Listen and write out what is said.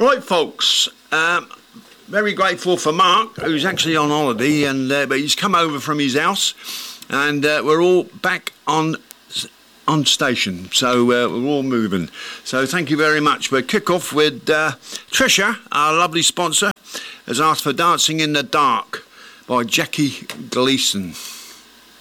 Right, folks. Very grateful for Mark, who's actually on holiday, but he's come over from his house, and we're all back on station. So we're all moving. So thank you very much. We'll kick off with Trisha, our lovely sponsor, has asked for Dancing in the Dark by Jackie Gleason.